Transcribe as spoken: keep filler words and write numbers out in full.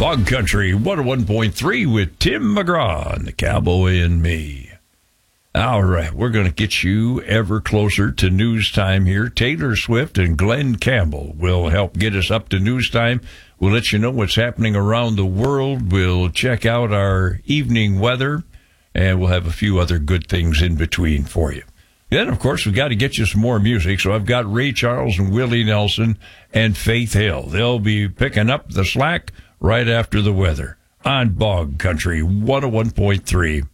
Bog Country one oh one point three with Tim McGraw and the Cowboy and me. All right, we're going to get you ever closer to news time here. Taylor Swift and Glenn Campbell will help get us up to news time. We'll let you know what's happening around the world. We'll check out our evening weather, and we'll have a few other good things in between for you. Then, of course, we've got to get you some more music. So I've got Ray Charles and Willie Nelson and Faith Hill. They'll be picking up the slack right after the weather on Bog Country one oh one point three.